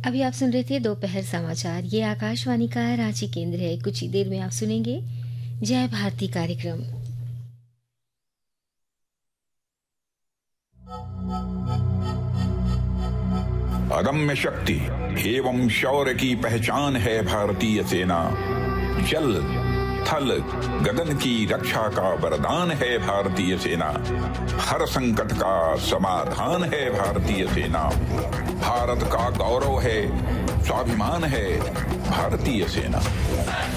अभी आप सुन रहे थे दोपहर समाचार। ये आकाशवाणी का रांची केंद्र है। कुछ ही देर में आप सुनेंगे जय भारती कार्यक्रम। अदम्य शक्ति एवं शौर्य की पहचान है भारतीय सेना। जल थल गगन की रक्षा का वरदान है भारतीय सेना। हर संकट का समाधान है भारतीय सेना। भारत का गौरव है, स्वाभिमान है भारतीय सेना।